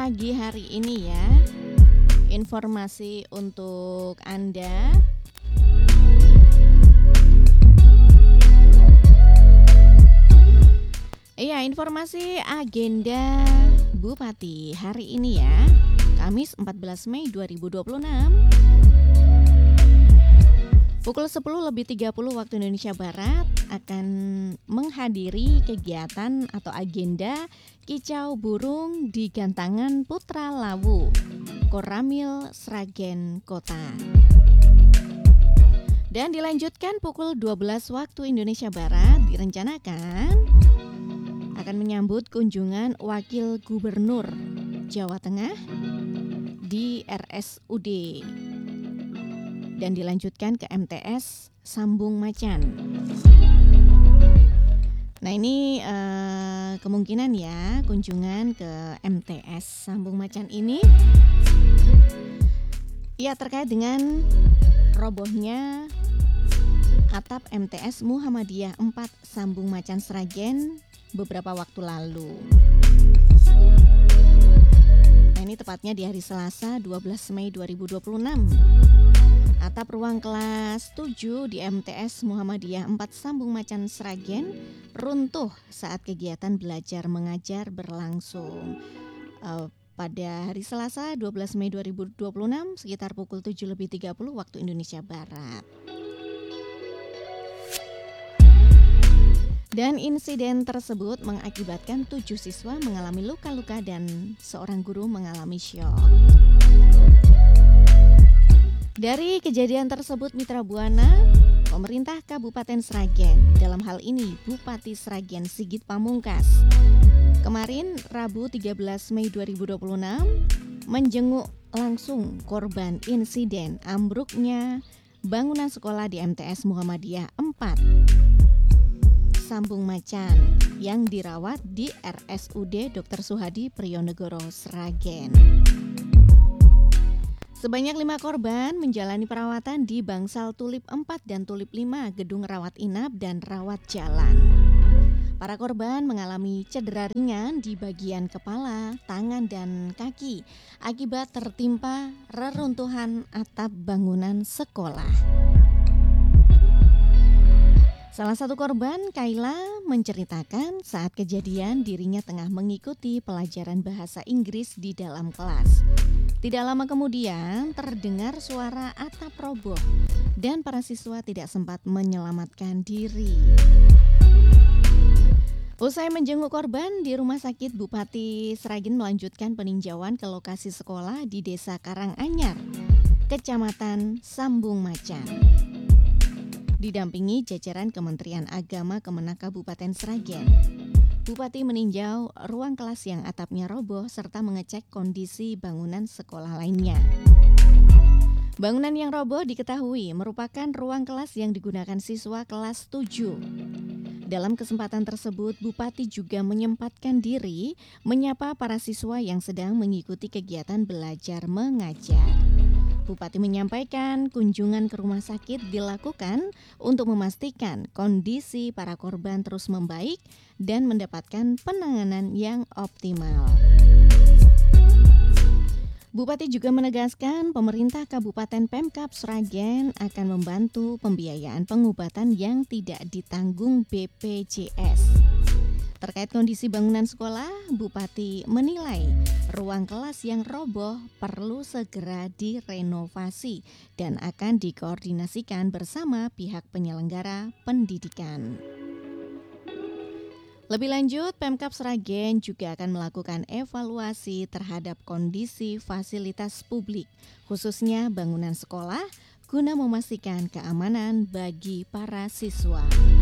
pagi hari ini ya. Informasi untuk Anda. Iya, informasi agenda Bupati hari ini ya. Kamis 14 Mei 2026. Pukul 10.30 waktu Indonesia Barat akan menghadiri kegiatan atau agenda Kicau Burung di Gantangan Putra Lawu, Koramil Sragen Kota. Dan dilanjutkan pukul 12 waktu Indonesia Barat direncanakan akan menyambut kunjungan Wakil Gubernur Jawa Tengah di RSUD dan dilanjutkan ke MTS Sambung Macan. Nah ini kemungkinan ya kunjungan ke MTS Sambung Macan ini ya terkait dengan robohnya atap MTS Muhammadiyah 4 Sambung Macan Sragen beberapa waktu lalu. Nah ini tepatnya di hari Selasa 12 Mei 2026. Atap ruang kelas 7 di MTS Muhammadiyah 4 Sambung Macan Sragen runtuh saat kegiatan belajar mengajar berlangsung. Pada hari Selasa 12 Mei 2026 sekitar pukul 7.30 waktu Indonesia Barat. Dan insiden tersebut mengakibatkan 7 siswa mengalami luka-luka dan seorang guru mengalami syok. Dari kejadian tersebut Mitra Buana, pemerintah Kabupaten Sragen, dalam hal ini Bupati Sragen Sigit Pamungkas, kemarin Rabu 13 Mei 2026 menjenguk langsung korban insiden ambruknya bangunan sekolah di MTS Muhammadiyah 4 Sambung Macan yang dirawat di RSUD Dr. Suhadi Priyonegoro Sragen. Sebanyak 5 korban menjalani perawatan di Bangsal Tulip 4 dan Tulip 5 gedung rawat inap dan rawat jalan. Para korban mengalami cedera ringan di bagian kepala, tangan, dan kaki akibat tertimpa reruntuhan atap bangunan sekolah. Salah satu korban, Kaila, menceritakan saat kejadian dirinya tengah mengikuti pelajaran bahasa Inggris di dalam kelas. Tidak lama kemudian terdengar suara atap roboh dan para siswa tidak sempat menyelamatkan diri. Usai menjenguk korban di rumah sakit, Bupati Sragen melanjutkan peninjauan ke lokasi sekolah di Desa Karanganyar, Kecamatan Sambung Macan. Didampingi jajaran Kementerian Agama Kemenak Kabupaten Sragen. Bupati meninjau ruang kelas yang atapnya roboh serta mengecek kondisi bangunan sekolah lainnya. Bangunan yang roboh diketahui merupakan ruang kelas yang digunakan siswa kelas 7. Dalam kesempatan tersebut, Bupati juga menyempatkan diri menyapa para siswa yang sedang mengikuti kegiatan belajar mengajar. Bupati menyampaikan kunjungan ke rumah sakit dilakukan untuk memastikan kondisi para korban terus membaik dan mendapatkan penanganan yang optimal. Bupati juga menegaskan pemerintah Kabupaten Pemkab Sragen akan membantu pembiayaan pengobatan yang tidak ditanggung BPJS. Terkait kondisi bangunan sekolah, Bupati menilai ruang kelas yang roboh perlu segera direnovasi dan akan dikoordinasikan bersama pihak penyelenggara pendidikan. Lebih lanjut, Pemkab Sragen juga akan melakukan evaluasi terhadap kondisi fasilitas publik, khususnya bangunan sekolah, guna memastikan keamanan bagi para siswa.